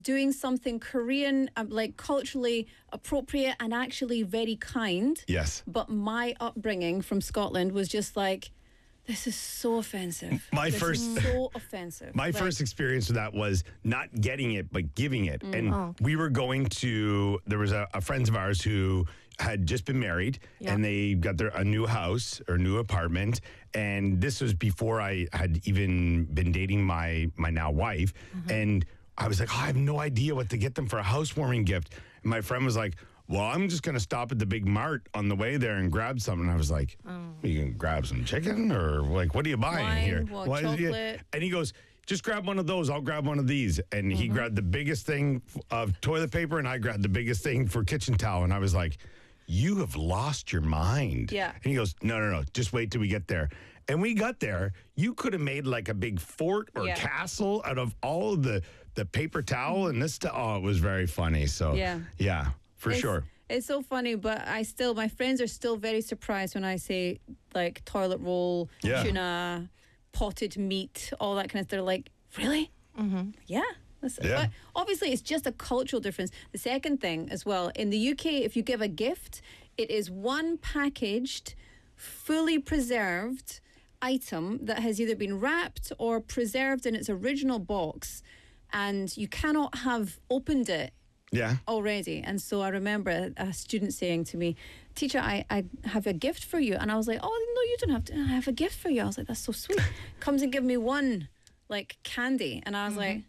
doing something Korean, like culturally appropriate and actually very kind. Yes. But my upbringing from Scotland was just like, this is so offensive. This is so offensive. My first experience with that was not getting it, but giving it. And we were going to, there was a friend of ours who had just been married and they got a new house or new apartment. And this was before I had even been dating my now wife. And I was like, I have no idea what to get them for a housewarming gift. And my friend was like, well, I'm just going to stop at the big mart on the way there and grab something. I was like, you can grab some chicken or like, what are you buying Wine, here? chocolate. And he goes, just grab one of those. I'll grab one of these. And he grabbed the biggest thing of toilet paper and I grabbed the biggest thing for kitchen towel. And I was like, you have lost your mind. Yeah. And he goes, no, just wait till we get there. And we got there. You could have made like a big fort or castle out of all of the paper towel and this stuff. Oh, it was very funny. So yeah. For sure. It's so funny, but my friends are still very surprised when I say like toilet roll, tuna, potted meat, all that kind of stuff. They're like, really? Yeah. But obviously, it's just a cultural difference. The second thing as well, in the UK, if you give a gift, it is one packaged, fully preserved item that has either been wrapped or preserved in its original box, and you cannot have opened it already. And so I remember a student saying to me, teacher, I have a gift for you. And I was like, oh, no, you don't have to. I have a gift for you. I was like, that's so sweet. Comes and give me one, like, candy. And I was like,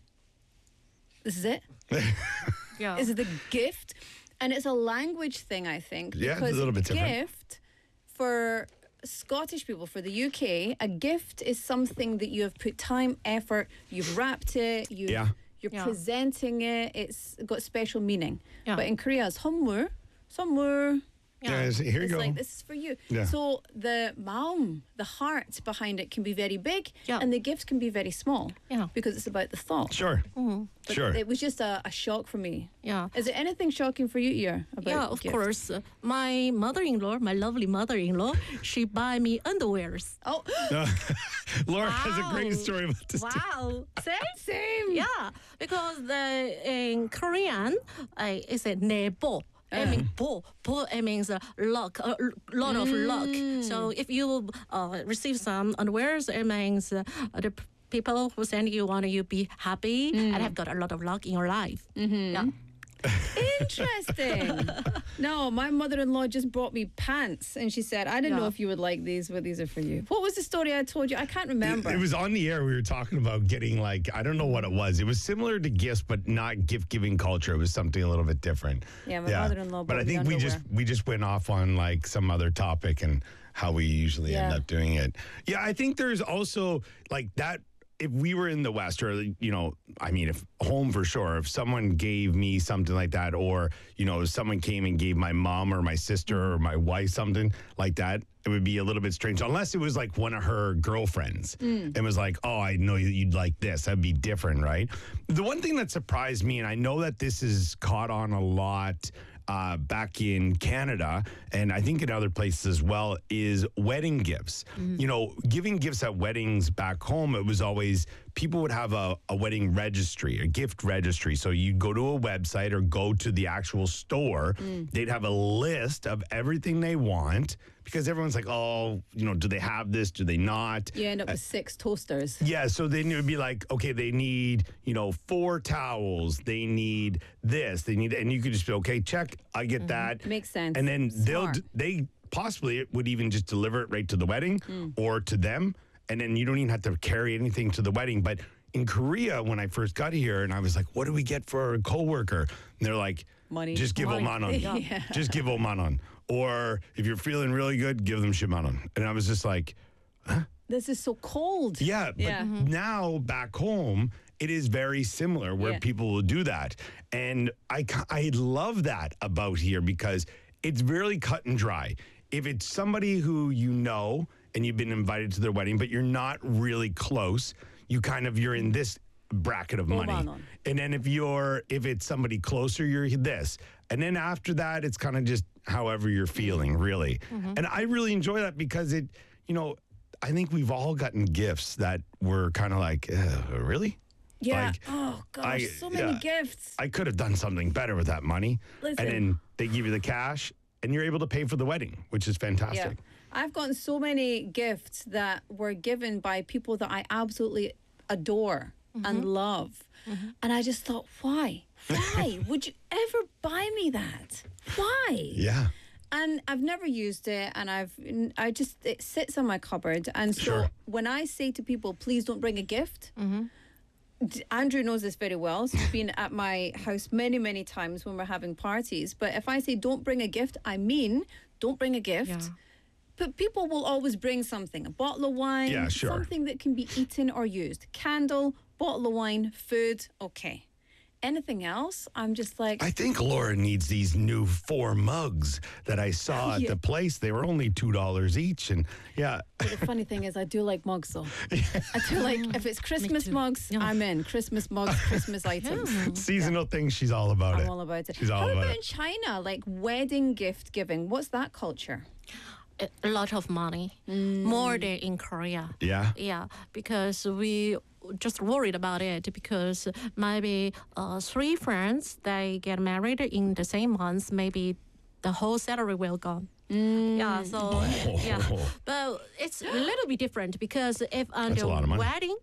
this is it? Is it the gift? And it's a language thing, I think. Yeah, it's a little bit different. Gift, for Scottish people, for the UK, a gift is something that you have put time, effort, you've wrapped it, you're presenting it, it's got special meaning. But in Korea, it's 선물. Here you go. Like, this is for you. So the maum, the heart behind it can be very big, and the gift can be very small because it's about the thought. Sure. But it was just a shock for me. Yeah. Is there anything shocking for you, Ear, about of gifts? course. My mother-in-law, my lovely mother-in-law, she buy me underwears. Oh. Laura has a great story about this. Wow. Same. Yeah, because in Korean, it's a 내보. It means bo. It means luck, a lot of luck. So if you receive some underwears, it means the people who send you want you be happy and have got a lot of luck in your life. Yeah. Interesting. No, my mother-in-law just brought me pants and she said, I don't know if you would like these, but these are for you. What was the story I told you? I can't remember. It was on the air. We were talking about getting, like, I don't know what it was. It was similar to gifts, but not gift-giving culture. It was something a little bit different. Yeah, my mother-in-law But bought I me think underwear. we just went off on like some other topic and how we usually end up doing it. Yeah, I think there's also like that. If we were in the West, or, you know, I mean, if home for sure, if someone gave me something like that, or, you know, someone came and gave my mom or my sister or my wife something like that, it would be a little bit strange, unless it was like one of her girlfriends and was like, oh, I know you'd like this. That'd be different, right? The one thing that surprised me, and I know that this is caught on a lot back in Canada, and I think in other places as well, is wedding gifts. You know, giving gifts at weddings back home, it was always, people would have a wedding registry, a gift registry. So you'd go to a website or go to the actual store. They'd have a list of everything they want, because everyone's like, oh, you know, do they have this? Do they not? You end up with 6 toasters. Yeah, so then it would be like, okay, they need, you know, 4 towels. They need this. They need, and you could just be, okay, check, I get that. Makes sense. And then Smart. they possibly would even just deliver it right to the wedding or to them. And then you don't even have to carry anything to the wedding. But in Korea, when I first got here, and I was like, what do we get for a coworker? And they're like, money. Just give 5,000. Yeah. Just give 5,000. Or if you're feeling really good, give them 10,000. And I was just like, huh? This is so cold. Yeah, but now back home, it is very similar where people will do that. And I love that about here because it's really cut and dry. If it's somebody who you know and you've been invited to their wedding, but you're not really close, you're in this bracket of money. And then if it's somebody closer, you're this. And then after that, it's kind of just however you're feeling, really. And I really enjoy that because it, you know, I think we've all gotten gifts that were kind of like, really? Yeah. Like, oh gosh, so many gifts. I could have done something better with that money. Listen. And then they give you the cash and you're able to pay for the wedding, which is fantastic. I've gotten so many gifts that were given by people that I absolutely adore and love. And I just thought, why? Why would you ever buy me that? Why? Yeah. And I've never used it, and it sits on my cupboard. And so when I say to people, please don't bring a gift, Andrew knows this very well. So he's been at my house many, many times when we're having parties. But if I say don't bring a gift, I mean don't bring a gift. Yeah. But people will always bring something, a bottle of wine, something that can be eaten or used. Candle, bottle of wine, food, okay. Anything else, I'm just like... I think Laura needs these new 4 mugs that I saw at the place. They were only $2 each. And But the funny thing is, I do like mugs, though. I do like, if it's Christmas mugs, I'm in. Christmas mugs, Christmas items. Seasonal things, she's all about it. I'm all about it. She's all How about about it. in China, like wedding gift giving? What's that culture? A lot of money, more than in Korea. Yeah? Yeah, because we just worried about it because maybe 3 friends, they get married in the same month, maybe the whole salary will go. Yeah, so, but it's a little bit different because if on the wedding,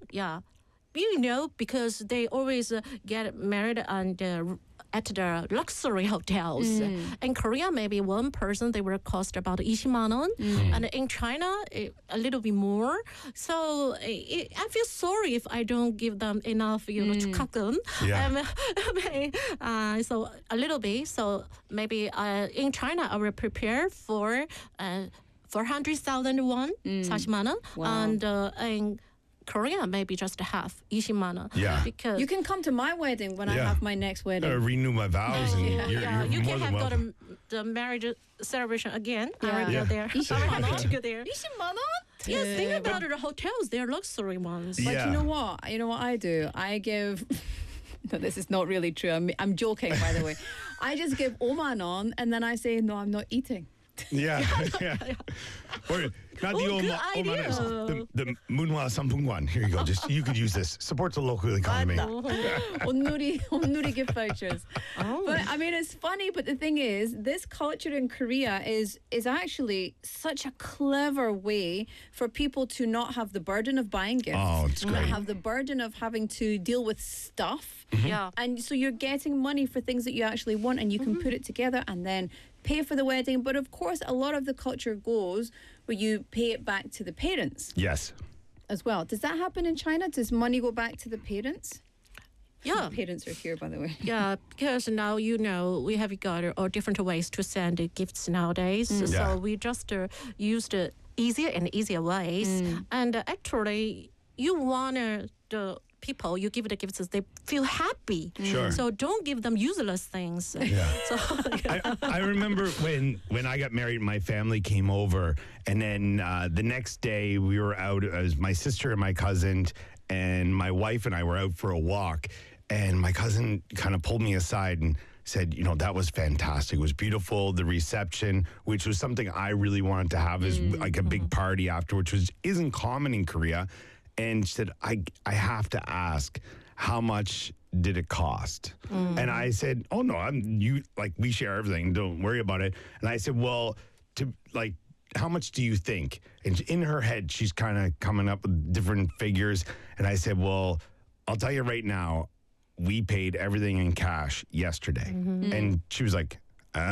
because they always get married at the luxury hotels. In Korea, maybe one person, they will cost about 20만 won. And in China, a little bit more. So I feel sorry if I don't give them enough, to cook them. Yeah. So a little bit. So maybe in China, I will prepare for 400,000 won, such manner. Wow. And in Korea, maybe just half, 20만 won. Yeah. Because you can come to my wedding when I have my next wedding. Renew my vows. And you're you more can than have got welcome. the marriage celebration again. Yeah. I will go there. I want to go there. 20만 won? Yeah, think about it. The hotels, they're luxury ones. But you know what? You know what I do? I give... No, this is not really true. I'm joking, by the way. I just give 5만 won and then I say, no, I'm not eating. Yeah. Or not the good Oman, idea. the Munhwa Samphungwan. Here you go. Just you could use this. Support the local economy. Onnuri gift vouchers. But I mean, it's funny. But the thing is, this culture in Korea is actually such a clever way for people to not have the burden of buying gifts. Oh, it's great. Not have the burden of having to deal with stuff. Yeah. And so you're getting money for things that you actually want, and you can put it together and then pay for the wedding. But of course, a lot of the culture goes where you pay it back to the parents. Yes. As well. Does that happen in China? Does money go back to the parents? Yeah. The parents are here, by the way. Yeah, because now, we have got different ways to send gifts nowadays. So we just used easier and easier ways. And actually, you want the people you give the gifts, they feel happy. Sure. So don't give them useless things. Yeah. So I remember when I got married, my family came over, and then the next day we were out as my sister and my cousin and my wife and I were out for a walk, and my cousin kind of pulled me aside and said, that was fantastic. It was beautiful. The reception, which was something I really wanted to have, is like a big party afterwards, which isn't common in Korea. And she said, I have to ask, how much did it cost? And I said, oh, no, we share everything. Don't worry about it. And I said, well, how much do you think? And in her head, she's kind of coming up with different figures. And I said, well, I'll tell you right now, we paid everything in cash yesterday. And she was like,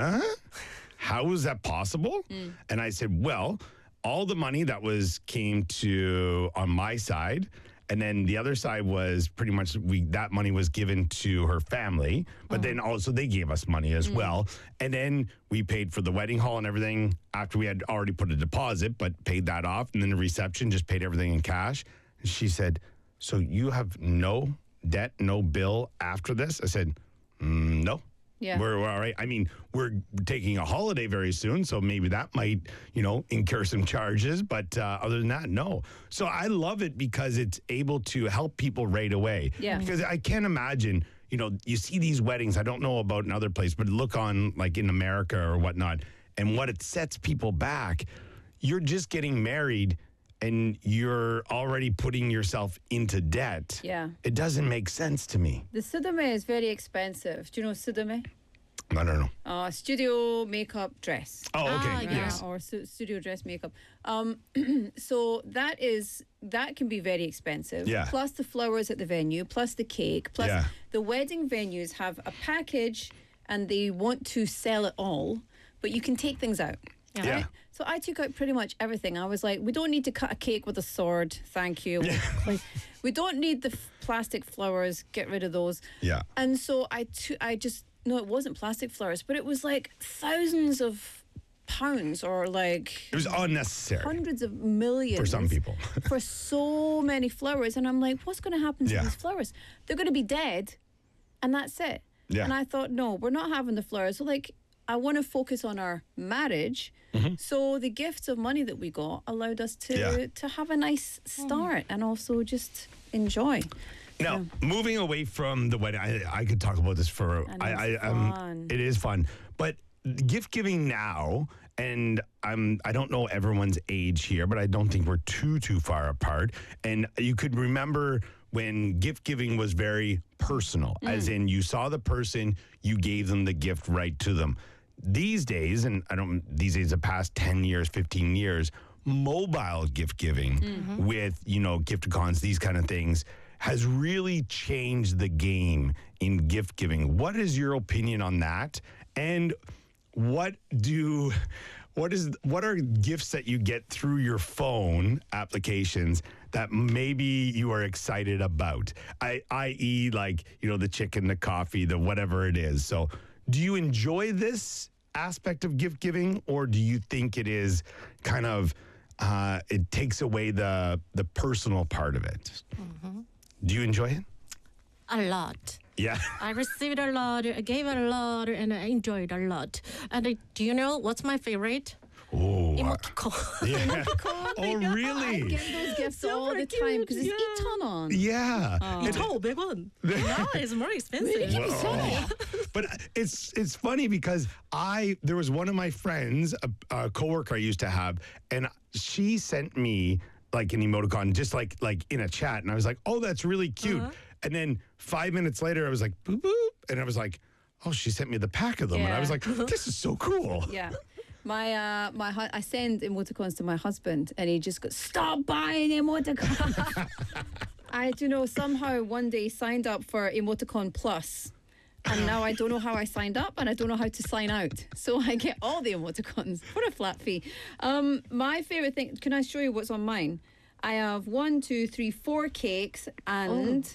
how is that possible? And I said, well, all the money that came to on my side, and then the other side was pretty much that money was given to her family, but then also they gave us money as well. And then we paid for the wedding hall and everything after we had already put a deposit, but paid that off. And then the reception just paid everything in cash. And she said, so you have no debt, no bill after this? I said, no. Yeah. We're all right. I mean, we're taking a holiday very soon, so maybe that might, incur some charges. But other than that, no. So I love it because it's able to help people right away. Yeah. Because I can't imagine, you see these weddings, I don't know about in other places, but look on like in America or whatnot, and what it sets people back. You're just getting married and you're already putting yourself into debt, Yeah. it doesn't make sense to me. The Sudame is very expensive. Do you know Sudame? I don't know. Studio makeup dress. Oh, okay. Ah, Yes. Or studio dress makeup. So that can be very expensive. Yeah. Plus the flowers at the venue, plus the cake, plus Yeah. the wedding venues have a package and they want to sell it all, but you can take things out. Yeah. Right? So I took out pretty much everything. I was like, we don't need to cut a cake with a sword. Thank you. Like, we don't need the plastic flowers. Get rid of those. Yeah. And so I just, no, it wasn't plastic flowers, but it was like thousands of pounds or like It was unnecessary hundreds of millions for some people. for so many flowers. And I'm like, what's going to happen to Yeah. these flowers? They're going to be dead and that's it. Yeah. And I thought, no, we're not having the flowers. So like, I want to focus on our marriage. So the gifts of money that we got allowed us to Yeah. to have a nice start and also just enjoy. Now, moving away from the wedding, I could talk about this for. And it's fun. It is fun, but gift giving now, and I don't know everyone's age here, but I don't think we're too far apart. And you could remember when gift giving was very personal, as in you saw the person, you gave them the gift right to them. These days, and these days, the past 10 years, 15 years, mobile gift giving with, Gift-A-Cons, these kind of things, has really changed the game in gift giving. What is your opinion on that? And what are gifts that you get through your phone applications that maybe you are excited about? I.e., like, the chicken, the coffee, the whatever it is. So do you enjoy this aspect of gift giving, or do you think it is kind of, it takes away the personal part of it? Do you enjoy it? A lot. Yeah. I received a lot, I gave a lot, and I enjoyed a lot. And do you know what's my favorite? Oh. Emoticon. Yeah. Oh, I really? get those gifts all the Super time because it's cute, yeah. Eton on. Yeah. It's all big one. Now it's more expensive. Oh. But it's funny because there was one of my friends, a coworker I used to have, and she sent me like an emoticon just like in a chat, and I was like, oh, that's really cute. And then 5 minutes later I was like, boop boop, and I was like, oh, she sent me the pack of them, and I was like, this is so cool. Yeah. I send emoticons to my husband and he just goes, stop buying emoticons. I somehow one day signed up for Emoticon Plus. And now I don't know how I signed up and I don't know how to sign out. So I get all the emoticons for a flat fee. My favorite thing, can I show you what's on mine? I have 4 cakes and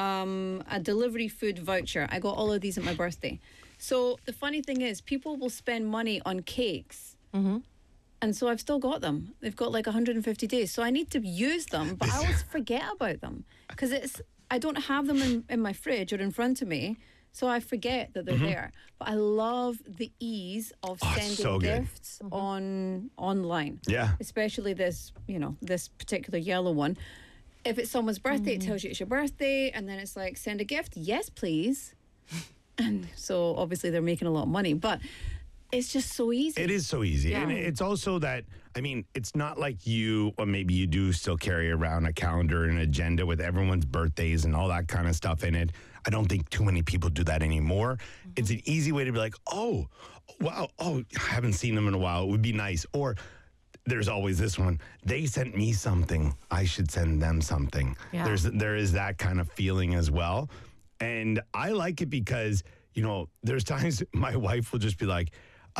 a delivery food voucher. I got all of these at my birthday. So the funny thing is, people will spend money on cakes. And so I've still got them. They've got like 150 days. So I need to use them, but I always forget about them because I don't have them in my fridge or in front of me. So I forget that they're there. But I love the ease of sending so good. gifts online. Yeah. Especially this particular yellow one. If it's someone's birthday, it tells you it's your birthday, and then it's like, send a gift. Yes, please. And so obviously they're making a lot of money, but it's just so easy. It is so easy. Yeah. And it's also that, it's not like or maybe you do still carry around a calendar and agenda with everyone's birthdays and all that kind of stuff in it. I don't think too many people do that anymore. It's an easy way to be like, oh, wow, I haven't seen them in a while. It would be nice. Or there's always this one. They sent me something. I should send them something. Yeah. There is that kind of feeling as well. And I like it because, there's times my wife will just be like,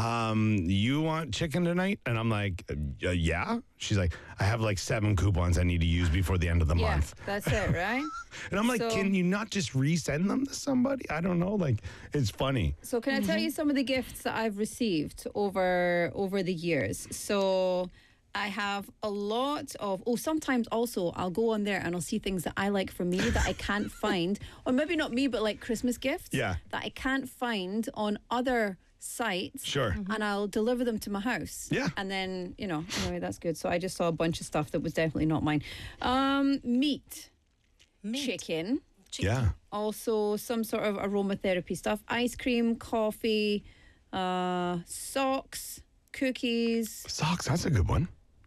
you want chicken tonight? And I'm like, yeah. She's like, I have like 7 coupons I need to use before the end of the month. That's it, right? And I'm like, So- can you not just resend them to somebody? I don't know. Like, it's funny. So can I tell you some of the gifts that I've received over the years? So I have a lot of, sometimes also I'll go on there and I'll see things that I like for me that I can't find, or maybe not me, but like Christmas gifts Yeah. that I can't find on other sites. Sure. And I'll deliver them to my house. Yeah. And then, anyway, that's good. So I just saw a bunch of stuff that was definitely not mine. Meat. Chicken. Yeah. Also some sort of aromatherapy stuff. Ice cream, coffee, socks, cookies. Socks, that's a good one.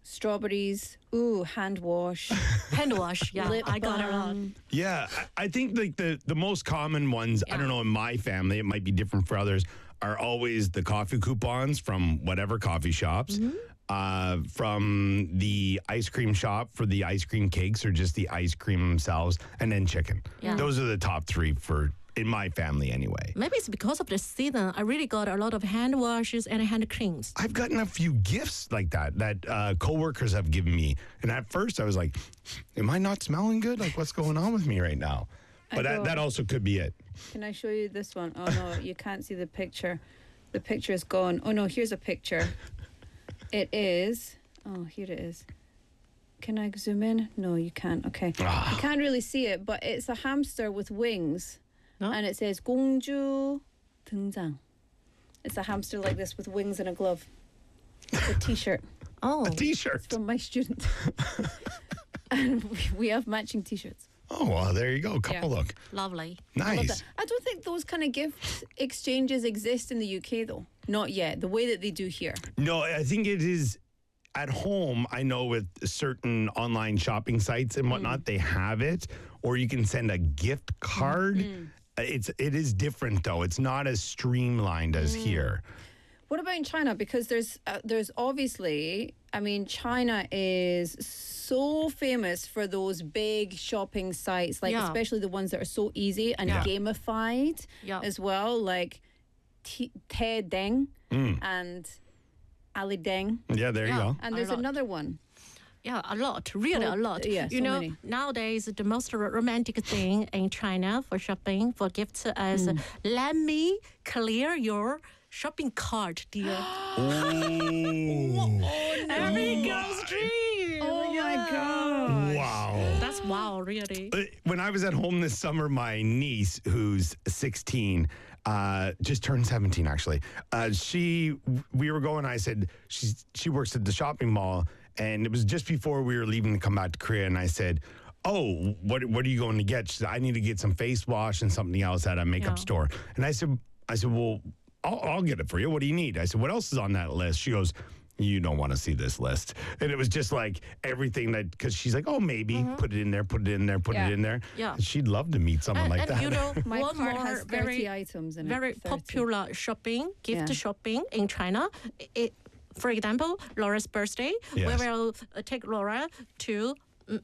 strawberries. Ooh, hand wash. Hand wash. Yeah, Lip I got it balm. on. Yeah, I think like the most common ones, I don't know, in my family, it might be different for others, are always the coffee coupons from whatever coffee shops, from the ice cream shop for the ice cream cakes or just the ice cream themselves, and then chicken. Yeah. Those are the top three in my family anyway. Maybe it's because of the season. I really got a lot of hand washes and hand creams. I've gotten a few gifts like that coworkers have given me. And at first I was like, am I not smelling good? Like, what's going on with me right now? But that also could be it. Can I show you this one? Oh, no, you can't see the picture. The picture is gone. Oh, no, here's a picture. It is. Oh, here it is. Can I zoom in? No, you can't. Okay. You can't really see it, but it's a hamster with wings. No? And it says 공주 등장. It's a hamster like this with wings and a glove. It's a t-shirt Oh, A t-shirt. from my student. And we have matching t-shirts. Oh, well, there you go. Couple Yeah. look. lovely. Love Nice. that. I don't think those kind of gift exchanges exist in the UK, though. Not yet. The way that they do here. No, I think it is at home. I know with certain online shopping sites and whatnot, they have it, or you can send a gift card. It is different though. It's not as streamlined as here. What about in China? Because there's obviously, I mean, China is so famous for those big shopping sites, like Yeah. especially the ones that are so easy and Yeah. gamified Yeah. as well, like Taedeng and Alideng. Yeah, there you Yeah. go. And A there's lot. another one. Yeah, a lot, really a lot. yeah, you so know, many. nowadays the most romantic thing in China for shopping, for gifts is let me clear your shopping cart, dear. Every girl's dream. Oh my God. Wow. That's wow, really. When I was at home this summer, my niece, who's 16, just turned 17 actually. We were going. I said she works at the shopping mall, and it was just before we were leaving to come back to Korea. And I said, "Oh, what are you going to get?" She said, "I need to get some face wash and something else at a makeup Yeah. store." And I said, "Well, I'll get it for you. What do you need?" I said, "What else is on that list?" She goes, "You don't want to see this list." And it was just like everything that, because she's like, "Oh, maybe put it in there, put it in there, put Yeah. it in there." Yeah. She'd love to meet someone like And that. you know, My one cart more has 30 very items in it. very 30. popular gift Yeah. shopping in China. For example, Laura's birthday, Yes. we will take Laura to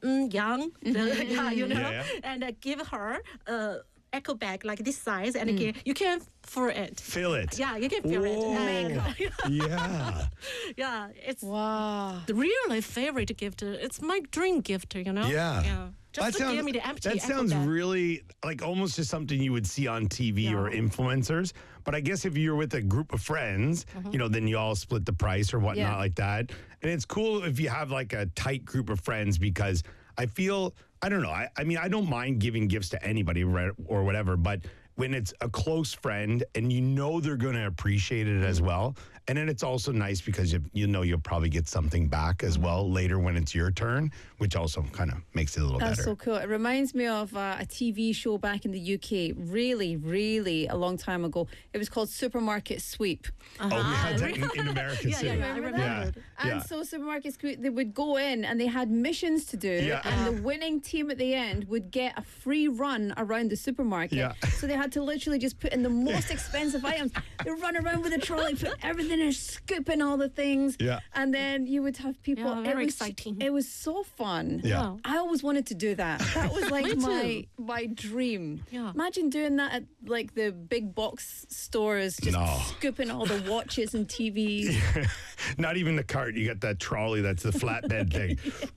Yang, yeah, you know, Yeah, and give her a echo bag like this size, and you can fill it. Fill it. Yeah, you can fill Whoa. it. Yeah. Yeah, it's Wow. the really favorite gift. It's my dream gift, you know. Yeah. Yeah. Just to give me the empty that echo sounds bag. really like almost just something you would see on TV or influencers. But I guess if you're with a group of friends, you know, then you all split the price or whatnot Yeah. like that. And it's cool if you have like a tight group of friends, because I feel, I don't know. I mean, I don't mind giving gifts to anybody or whatever, but when it's a close friend and you know they're going to appreciate it as well. And then it's also nice because you know you'll probably get something back as well later when it's your turn, which also kind of makes it a little That's better. so cool. It reminds me of a TV show back in the UK, really, really a long time ago. It was called Supermarket Sweep. Oh, we had that in America Yeah, too. yeah, I remember that. And so Supermarket Sweep, they would go in and they had missions to do. Yeah. And the winning team at the end would get a free run around the supermarket. Yeah. So they had to literally just put in the most expensive items. They run around with a trolley, put everything in, scooping all the things. Yeah. And then you would have people. Yeah, very it was, exciting. It was so fun. Yeah. I always wanted to do that. That was like Me my dream. Yeah. Imagine doing that at like the big box stores, just No. scooping all the watches and TVs. Not even the cart. You got that trolley that's the flatbed thing.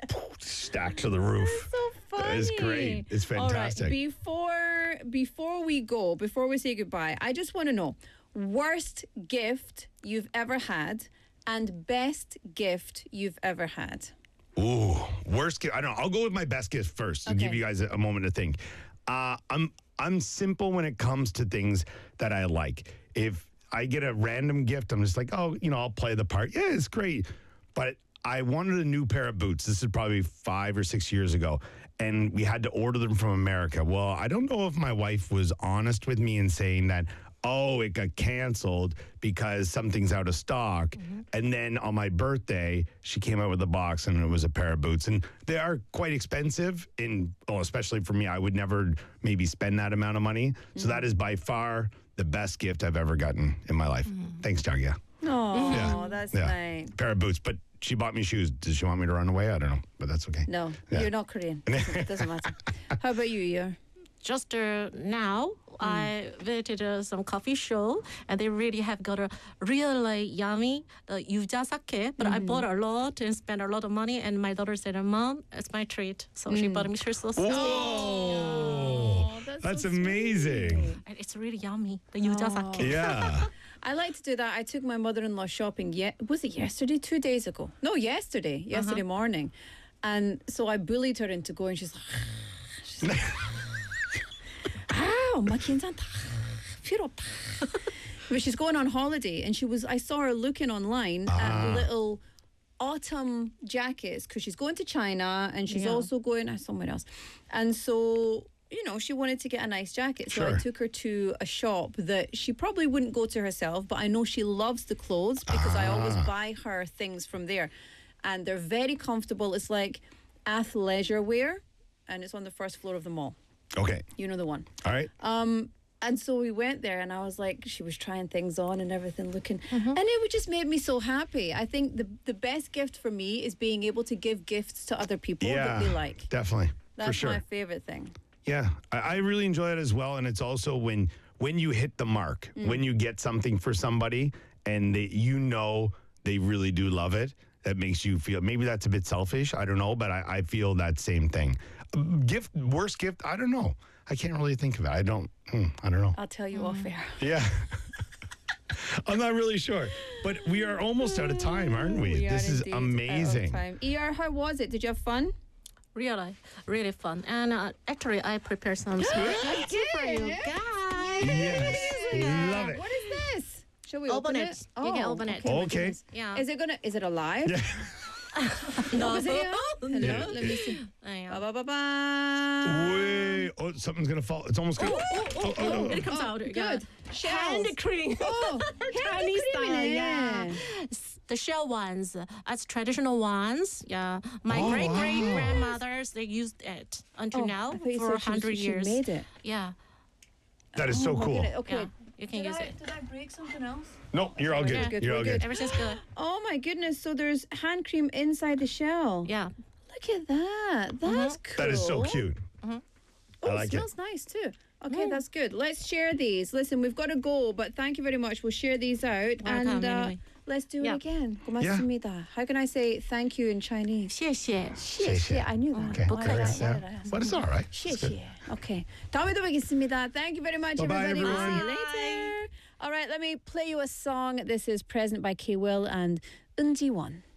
Stacked to the roof. So funny. It's great. It's fantastic. All right. Before we say goodbye, I just want to know worst gift you've ever had and best gift you've ever had. Ooh, worst gift. I don't know. I'll go with my best gift first to give Okay. you guys a moment to think. I'm simple when it comes to things that I like. If I get a random gift, I'm just like, oh, you know, I'll play the part. Yeah, it's great. But I wanted a new pair of boots. This is probably 5 or 6 years ago. And we had to order them from America. Well, I don't know if my wife was honest with me in saying that oh, it got canceled because something's out of stock. And then on my birthday, she came out with a box and it was a pair of boots. And they are quite expensive, especially for me. I would never maybe spend that amount of money. So that is by far the best gift I've ever gotten in my life. Thanks, Jagya. Oh, that's nice. Pair of boots. But she bought me shoes. Does she want me to run away? I don't know, but that's okay. No, you're not Korean. It doesn't matter. How about you, Yor? Just now, I visited some coffee show, and they really have got a really yummy yuja sake. But I bought a lot and spent a lot of money. And my daughter said, "Mom, it's my treat." So she bought me so sweet. Oh, that's so amazing. And it's really yummy, the yuja sake. Yeah. I like to do that. I took my mother-in-law shopping. Was it yesterday? 2 days ago? No, yesterday. Yesterday morning. And so I bullied her into going. She's like, 엄마 괜찮다. 필요 없다. But she's going on holiday, and I saw her looking online at little autumn jackets because she's going to China and she's also going somewhere else. And so, she wanted to get a nice jacket. So I took her to a shop that she probably wouldn't go to herself, but I know she loves the clothes because I always buy her things from there. And they're very comfortable. It's like athleisure wear, and it's on the first floor of the mall. Okay. You know the one. All right. And so we went there, and I was like, she was trying things on and everything, looking, and it just made me so happy. I think the best gift for me is being able to give gifts to other people that they like. Definitely. That's for sure. my favorite thing. Yeah, I really enjoy it as well. And it's also when you hit the mark, when you get something for somebody and they really do love it, that makes you feel, maybe that's a bit selfish, I don't know, but I feel that same thing. Worst gift, I don't know. I can't really think of it. I don't know. I'll tell you off air. Yeah. I'm not really sure. But we are almost out of time, aren't we? This is amazing. ER, how was it? Did you have fun? Really, really fun. And actually, I prepared some special for you guys. Yes. Love it. What is this? Shall we open it? You can open it. Okay. Yeah. Is it alive? Yeah. No. Hello? Let me see. Ba-ba-ba-ba. Wait. Oh, something's going to fall. It's almost going to... Oh. It comes out. Good. Yeah. Hand cream. Oh, Chinese style. yeah. The shell ones, as traditional ones. Yeah. My great-great-grandmothers, they used it until now for 100 years. She made it. Yeah. That is so cool. Okay. Yeah. You can use it. Did I break something else? No, you're all good. Good. You're all good. Everything's good. Oh my goodness. So there's hand cream inside the shell. Yeah. Look at that. That's cool. That is so cute. Oh, I like it smells nice too. Okay, that's good. Let's share these. Listen, we've got to go, but thank you very much. We'll share these out. Welcome, and anyway. let's do it again. 고맙습니다. How can I say thank you in Chinese? 谢谢. 谢谢. I knew that. Okay. But it's all right. 谢谢. Okay. 다음에 또 뵙겠습니다. Thank you very much, Bye-bye, everybody. We'll see you everyone. later. All right, let me play you a song. This is Present by K. Will and Eun Ji-won.